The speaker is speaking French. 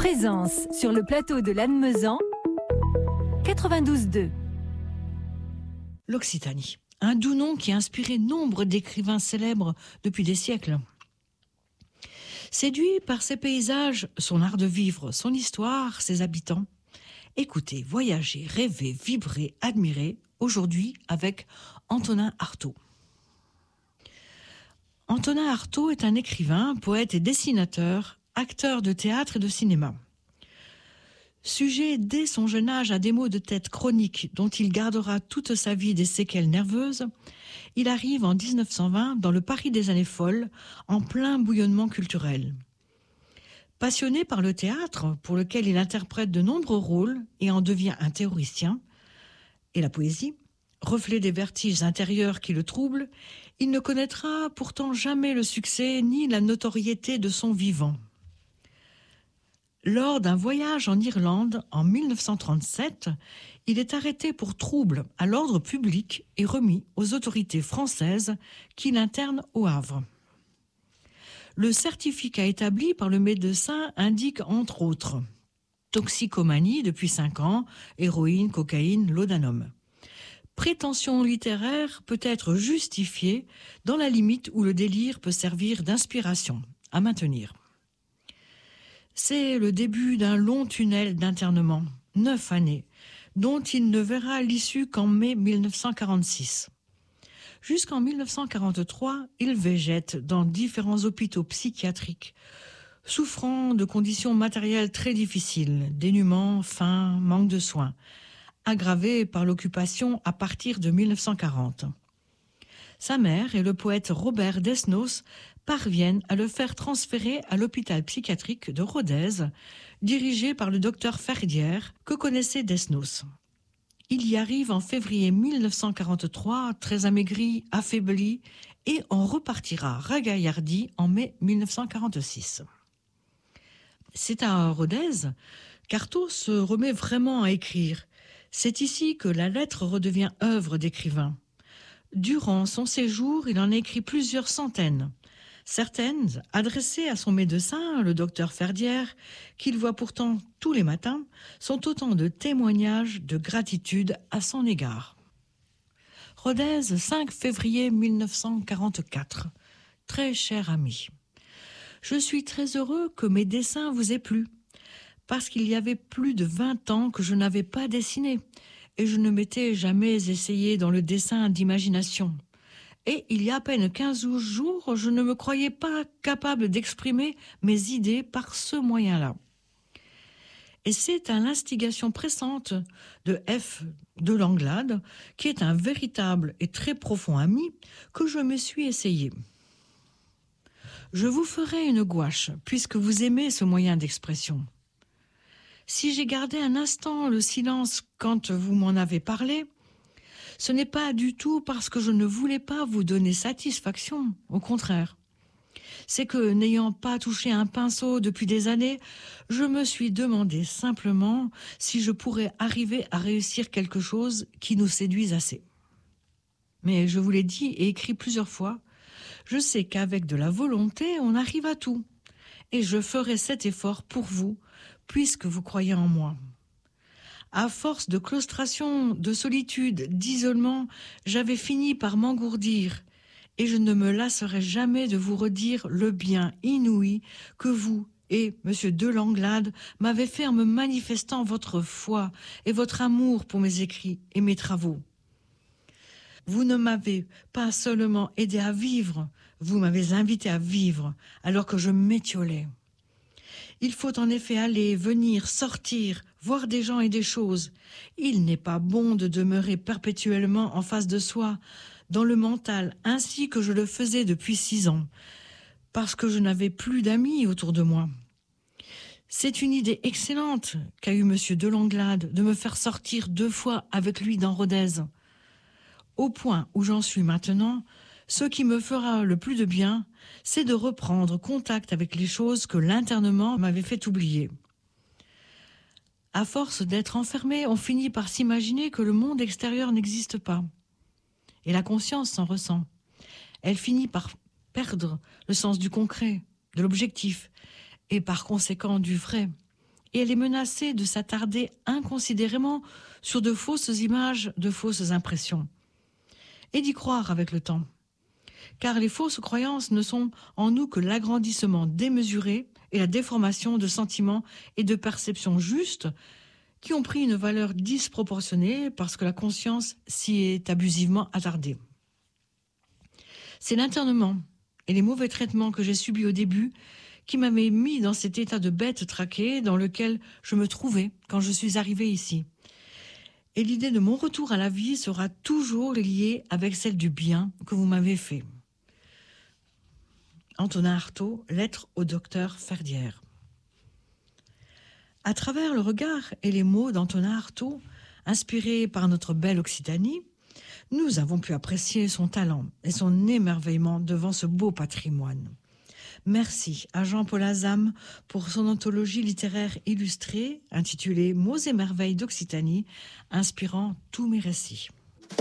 Présence sur le plateau de Lannemezan, 92.2. L'Occitanie, un doux nom qui a inspiré nombre d'écrivains célèbres depuis des siècles. Séduit par ses paysages, son art de vivre, son histoire, ses habitants, écoutez, voyagez, rêvez, vibrez, admirez, aujourd'hui avec Antonin Artaud. Antonin Artaud est un écrivain, poète et dessinateur, acteur de théâtre et de cinéma. Sujet dès son jeune âge à des maux de tête chroniques dont il gardera toute sa vie des séquelles nerveuses, il arrive en 1920 dans le Paris des années folles, en plein bouillonnement culturel. Passionné par le théâtre, pour lequel il interprète de nombreux rôles et en devient un théoricien, et la poésie, reflet des vertiges intérieurs qui le troublent, il ne connaîtra pourtant jamais le succès ni la notoriété de son vivant. Lors d'un voyage en Irlande en 1937, il est arrêté pour trouble à l'ordre public et remis aux autorités françaises qui l'internent au Havre. Le certificat établi par le médecin indique entre autres toxicomanie depuis 5 ans, héroïne, cocaïne, laudanum. Prétention littéraire peut être justifiée dans la limite où le délire peut servir d'inspiration à maintenir. C'est le début d'un long tunnel d'internement, 9 années, dont il ne verra l'issue qu'en mai 1946. Jusqu'en 1943, il végète dans différents hôpitaux psychiatriques, souffrant de conditions matérielles très difficiles, dénuement, faim, manque de soins, aggravés par l'occupation à partir de 1940. Sa mère et le poète Robert Desnos parviennent à le faire transférer à l'hôpital psychiatrique de Rodez, dirigé par le docteur Ferdière, que connaissait Desnos. Il y arrive en février 1943, très amaigri, affaibli, et en repartira ragaillardi en mai 1946. C'est à Rodez qu'Artaud se remet vraiment à écrire. C'est ici que la lettre redevient œuvre d'écrivain. Durant son séjour, il en a écrit plusieurs centaines. Certaines, adressées à son médecin, le docteur Ferdière, qu'il voit pourtant tous les matins, sont autant de témoignages de gratitude à son égard. Rodez, 5 février 1944. Très cher ami, je suis très heureux que mes dessins vous aient plu, parce qu'il y avait plus de 20 ans que je n'avais pas dessiné, et je ne m'étais jamais essayé dans le dessin d'imagination. Et il y a à peine 15 jours, je ne me croyais pas capable d'exprimer mes idées par ce moyen-là. Et c'est à l'instigation pressante de F. de Langlade, qui est un véritable et très profond ami, que je me suis essayé. Je vous ferai une gouache, puisque vous aimez ce moyen d'expression. Si j'ai gardé un instant le silence quand vous m'en avez parlé, ce n'est pas du tout parce que je ne voulais pas vous donner satisfaction, au contraire. C'est que, n'ayant pas touché un pinceau depuis des années, je me suis demandé simplement si je pourrais arriver à réussir quelque chose qui nous séduise assez. Mais je vous l'ai dit et écrit plusieurs fois, je sais qu'avec de la volonté, on arrive à tout. Et je ferai cet effort pour vous, puisque vous croyez en moi. À force de claustration, de solitude, d'isolement, j'avais fini par m'engourdir, et je ne me lasserai jamais de vous redire le bien inouï que vous et M. de Langlade m'avez fait en me manifestant votre foi et votre amour pour mes écrits et mes travaux. Vous ne m'avez pas seulement aidé à vivre, vous m'avez invité à vivre, alors que je m'étiolais. Il faut en effet aller, venir, sortir, voir des gens et des choses. Il n'est pas bon de demeurer perpétuellement en face de soi, dans le mental, ainsi que je le faisais depuis 6 ans, parce que je n'avais plus d'amis autour de moi. C'est une idée excellente qu'a eue M. de Langlade de me faire sortir 2 fois avec lui dans Rodez. Au point où j'en suis maintenant, ce qui me fera le plus de bien, c'est de reprendre contact avec les choses que l'internement m'avait fait oublier. À force d'être enfermé, on finit par s'imaginer que le monde extérieur n'existe pas. Et la conscience s'en ressent. Elle finit par perdre le sens du concret, de l'objectif, et par conséquent du vrai. et elle est menacée de s'attarder inconsidérément sur de fausses images, de fausses impressions. Et d'y croire avec le temps. Car les fausses croyances ne sont en nous que l'agrandissement démesuré et la déformation de sentiments et de perceptions justes qui ont pris une valeur disproportionnée parce que la conscience s'y est abusivement attardée. C'est l'internement et les mauvais traitements que j'ai subis au début qui m'avaient mis dans cet état de bête traquée dans lequel je me trouvais quand je suis arrivée ici. Et l'idée de mon retour à la vie sera toujours liée avec celle du bien que vous m'avez fait. Antonin Artaud, lettre au docteur Ferdière. À travers le regard et les mots d'Antonin Artaud, inspirés par notre belle Occitanie, nous avons pu apprécier son talent et son émerveillement devant ce beau patrimoine. Merci à Jean-Paul Azam pour son anthologie littéraire illustrée intitulée « Mots et merveilles d'Occitanie », inspirant tous mes récits.